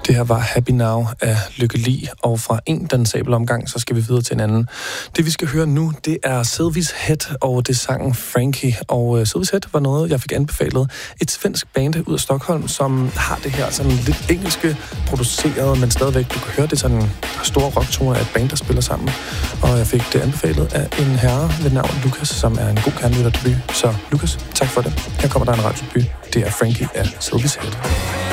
Det her var Happy Now af Lykke Li, og fra en dansabel omgang, så skal vi videre til en anden. Det vi skal høre nu, det er Sylvie's Head, og det er sangen Frankie. Og Sylvie's Head var noget, jeg fik anbefalet. Et svensk band ud af Stockholm, som har det her sådan lidt engelske produceret, men stadigvæk, du kan høre det sådan store rocktoner af et band, der spiller sammen. Og jeg fik det anbefalet af en herre ved navn Lukas, som er en god kernelytter debut. Så Lukas, tak for det. Her kommer der en radiodebut. Det er Frankie af Sylvie's Head.